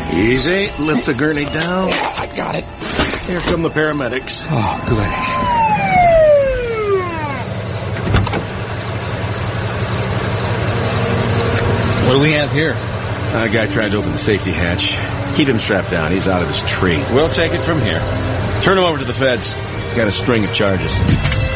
Easy. Lift the gurney down. Yeah, I got it. Here come the paramedics. Oh, good. What do we have here? A guy tried to open the safety hatch. Keep him strapped down. He's out of his tree. We'll take it from here. Turn him over to the feds. He's got a string of charges.